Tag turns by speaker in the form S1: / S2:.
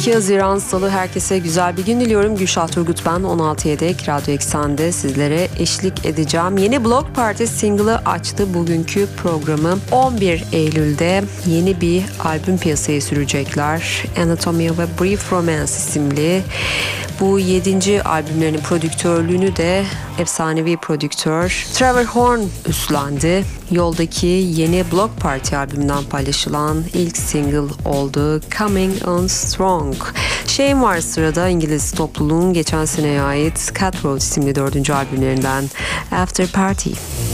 S1: 12 Haziran Salı, herkese güzel bir gün diliyorum. Gülşah Turgut ben, 16'ya Radyo Eksen'de sizlere eşlik edeceğim. Yeni Block Party single'ı açtı bugünkü programı. 11 Eylül'de yeni bir albüm piyasaya sürecekler. Anatomia ve Brief Romance isimli. Bu 7. albümlerinin prodüktörlüğünü de efsanevi prodüktör Trevor Horn üstlendi. Yoldaki yeni Block Party albümünden paylaşılan ilk single oldu Coming On Strong. Shame var sırada, İngiliz topluluğun geçen seneye ait Cutthroat isimli 4. albümlerinden After Party.